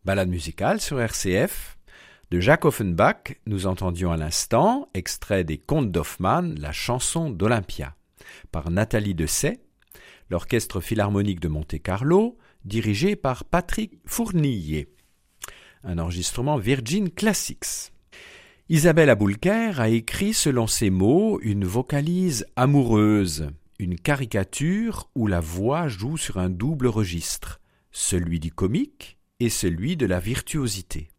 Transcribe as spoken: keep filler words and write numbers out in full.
Balade musicale sur R C F. De Jacques Offenbach, nous entendions à l'instant, extrait des Contes d'Hoffmann, la chanson d'Olympia, par Nathalie Dessay, l'Orchestre Philharmonique de Monte-Carlo, dirigé par Patrick Fournillier. Un enregistrement Virgin Classics. Isabelle Aboulker a écrit selon ses mots une vocalise amoureuse, une caricature où la voix joue sur un double registre, celui du comique et celui de la virtuosité.